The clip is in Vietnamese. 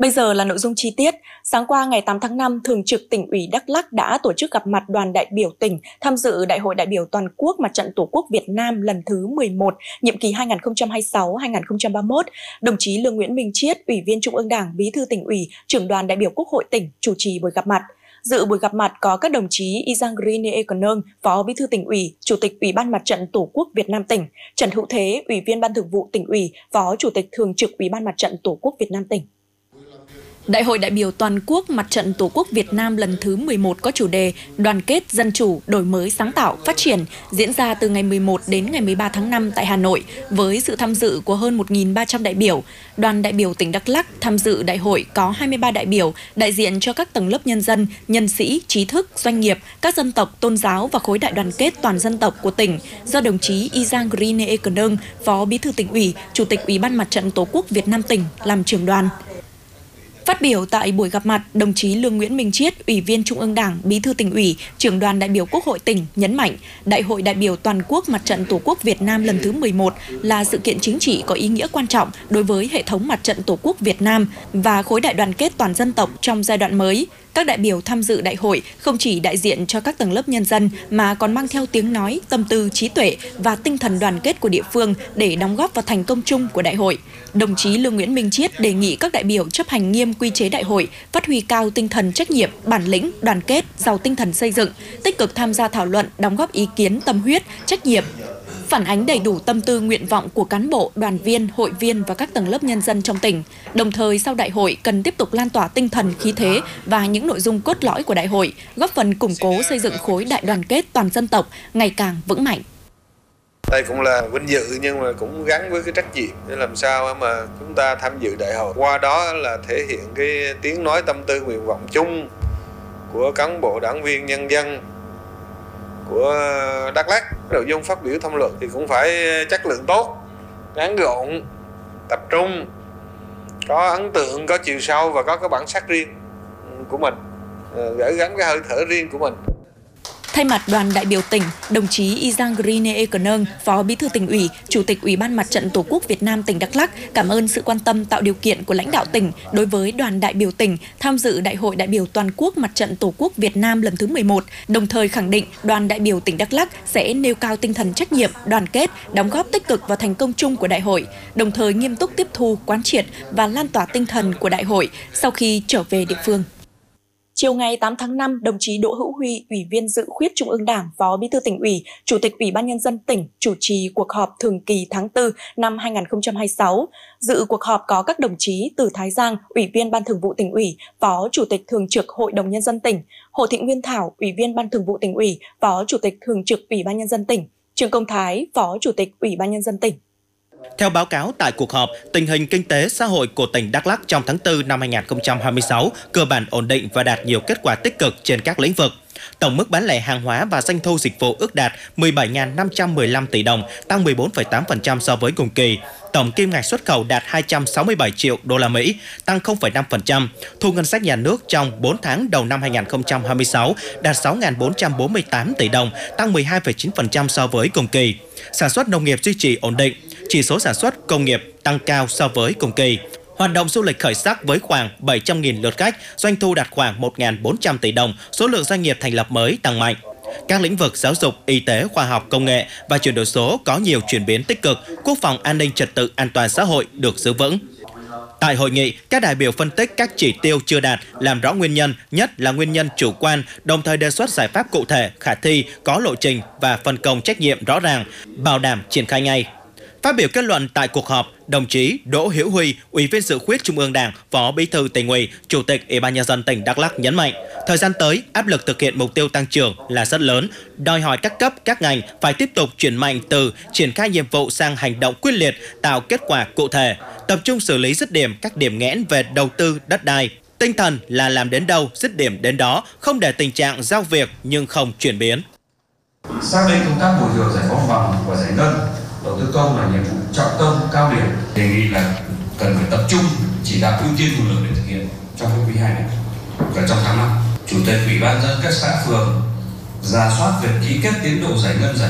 Bây giờ là nội dung chi tiết. Sáng qua ngày 8 tháng 5, Thường trực Tỉnh ủy Đắk Lắk đã tổ chức gặp mặt đoàn đại biểu tỉnh tham dự Đại hội đại biểu toàn quốc Mặt trận Tổ quốc Việt Nam lần thứ 11, nhiệm kỳ 2026-2031. Đồng chí Lương Nguyễn Minh Chiết, Ủy viên Trung ương Đảng, Bí thư Tỉnh ủy, Trưởng đoàn đại biểu Quốc hội tỉnh chủ trì buổi gặp mặt. Dự buổi gặp mặt có các đồng chí Izangrine Econong, Phó Bí thư Tỉnh ủy, Chủ tịch Ủy ban Mặt trận Tổ quốc Việt Nam tỉnh, Trần Hữu Thế, Ủy viên Ban Thường vụ Tỉnh ủy, Phó Chủ tịch Thường trực Ủy ban Mặt trận Tổ quốc Việt Nam tỉnh. Đại hội đại biểu toàn quốc Mặt trận Tổ quốc Việt Nam lần thứ 11 có chủ đề Đoàn kết, dân chủ, đổi mới, sáng tạo, phát triển diễn ra từ ngày 11 đến ngày 13 tháng 5 tại Hà Nội với sự tham dự của hơn 1.300 đại biểu. Đoàn đại biểu tỉnh Đắk Lắk tham dự đại hội có 23 đại biểu đại diện cho các tầng lớp nhân dân, nhân sĩ, trí thức, doanh nghiệp, các dân tộc, tôn giáo và khối đại đoàn kết toàn dân tộc của tỉnh do đồng chí Izangrine Econong, Phó Bí thư Tỉnh ủy, Chủ tịch Ủy ban Mặt trận Tổ quốc Việt Nam tỉnh làm trưởng đoàn. Phát biểu tại buổi gặp mặt, đồng chí Lương Nguyễn Minh Chiết, Ủy viên Trung ương Đảng, Bí thư Tỉnh ủy, Trưởng đoàn đại biểu Quốc hội tỉnh nhấn mạnh, Đại hội đại biểu toàn quốc Mặt trận Tổ quốc Việt Nam lần thứ 11 là sự kiện chính trị có ý nghĩa quan trọng đối với hệ thống Mặt trận Tổ quốc Việt Nam và khối đại đoàn kết toàn dân tộc trong giai đoạn mới. Các đại biểu tham dự đại hội không chỉ đại diện cho các tầng lớp nhân dân mà còn mang theo tiếng nói, tâm tư, trí tuệ và tinh thần đoàn kết của địa phương để đóng góp vào thành công chung của đại hội. Đồng chí Lương Nguyễn Minh Chiết đề nghị các đại biểu chấp hành nghiêm quy chế đại hội, phát huy cao tinh thần trách nhiệm, bản lĩnh, đoàn kết, giàu tinh thần xây dựng, tích cực tham gia thảo luận, đóng góp ý kiến tâm huyết, trách nhiệm, phản ánh đầy đủ tâm tư nguyện vọng của cán bộ, đoàn viên, hội viên và các tầng lớp nhân dân trong tỉnh. Đồng thời sau đại hội cần tiếp tục lan tỏa tinh thần, khí thế và những nội dung cốt lõi của đại hội, góp phần củng cố xây dựng khối đại đoàn kết toàn dân tộc ngày càng vững mạnh. Đây cũng là vinh dự nhưng mà cũng gắn với cái trách nhiệm để làm sao mà chúng ta tham dự đại hội. Qua đó là thể hiện cái tiếng nói tâm tư nguyện vọng chung của cán bộ, đảng viên, nhân dân của Đắk Lắk. Nội dung phát biểu tham luận thì cũng phải chất lượng tốt, ngắn gọn, tập trung, có ấn tượng, có chiều sâu và có cái bản sắc riêng của mình, gửi gắm cái hơi thở riêng của mình. Thay mặt đoàn đại biểu tỉnh, đồng chí Izangrine Econong, Phó Bí thư Tỉnh ủy, Chủ tịch Ủy ban Mặt trận Tổ quốc Việt Nam tỉnh Đắk Lắk cảm ơn sự quan tâm tạo điều kiện của lãnh đạo tỉnh đối với đoàn đại biểu tỉnh tham dự Đại hội đại biểu toàn quốc Mặt trận Tổ quốc Việt Nam lần thứ 11, đồng thời khẳng định đoàn đại biểu tỉnh Đắk Lắk sẽ nêu cao tinh thần trách nhiệm, đoàn kết, đóng góp tích cực vào thành công chung của đại hội, đồng thời nghiêm túc tiếp thu, quán triệt và lan tỏa tinh thần của đại hội sau khi trở về địa phương. Chiều ngày 8 tháng 5, đồng chí Đỗ Hữu Huy, Ủy viên Dự khuyết Trung ương Đảng, Phó Bí thư Tỉnh ủy, Chủ tịch Ủy ban Nhân dân tỉnh chủ trì cuộc họp thường kỳ tháng 4 năm 2026. Dự cuộc họp có các đồng chí Từ Thái Giang, Ủy viên Ban Thường vụ Tỉnh ủy, Phó Chủ tịch Thường trực Hội đồng Nhân dân tỉnh, Hồ Thị Nguyên Thảo, Ủy viên Ban Thường vụ Tỉnh ủy, Phó Chủ tịch Thường trực Ủy ban Nhân dân tỉnh, Trương Công Thái, Phó Chủ tịch Ủy ban Nhân dân tỉnh. Theo báo cáo tại cuộc họp, tình hình kinh tế xã hội của tỉnh Đắk Lắk trong tháng 4 năm 2026 cơ bản ổn định và đạt nhiều kết quả tích cực trên các lĩnh vực. Tổng mức bán lẻ hàng hóa và doanh thu dịch vụ ước đạt 17.515 tỷ đồng, tăng 14,8% so với cùng kỳ. Tổng kim ngạch xuất khẩu đạt 267 triệu đô la Mỹ, tăng 0,5%. Thu ngân sách nhà nước trong 4 tháng đầu năm 2026 đạt 6.448 tỷ đồng, tăng 12,9% so với cùng kỳ. Sản xuất nông nghiệp duy trì ổn định, chỉ số sản xuất công nghiệp tăng cao so với cùng kỳ. Hoạt động du lịch khởi sắc với khoảng 700.000 lượt khách, doanh thu đạt khoảng 1.400 tỷ đồng, số lượng doanh nghiệp thành lập mới tăng mạnh. Các lĩnh vực giáo dục, y tế, khoa học, công nghệ và chuyển đổi số có nhiều chuyển biến tích cực, quốc phòng an ninh trật tự an toàn xã hội được giữ vững. Tại hội nghị, các đại biểu phân tích các chỉ tiêu chưa đạt, làm rõ nguyên nhân, nhất là nguyên nhân chủ quan, đồng thời đề xuất giải pháp cụ thể, khả thi, có lộ trình và phân công trách nhiệm rõ ràng, bảo đảm triển khai ngay. Phát biểu kết luận tại cuộc họp, đồng chí Đỗ Hữu Huy, Ủy viên Dự khuyết Trung ương Đảng, Phó Bí thư Tỉnh ủy, Chủ tịch Ủy ban Nhân dân tỉnh Đắk Lắk nhấn mạnh, thời gian tới, áp lực thực hiện mục tiêu tăng trưởng là rất lớn, đòi hỏi các cấp, các ngành phải tiếp tục chuyển mạnh từ triển khai nhiệm vụ sang hành động quyết liệt, tạo kết quả cụ thể, tập trung xử lý dứt điểm các điểm nghẽn về đầu tư đất đai. Tinh thần là làm đến đâu, dứt điểm đến đó, không để tình trạng giao việc nhưng không chuyển biến. Xác định công tác bồi thường giải phóng bằng và giải ngân đầu tư công là nhiệm vụ trọng tâm cao điểm, đề nghị là cần phải tập trung chỉ đạo ưu tiên nguồn lực để thực hiện trong quý 2 này và trong tháng 5. Chủ tịch Ủy ban nhân dân các xã phường rà soát việc ký kết tiến độ giải ngân giải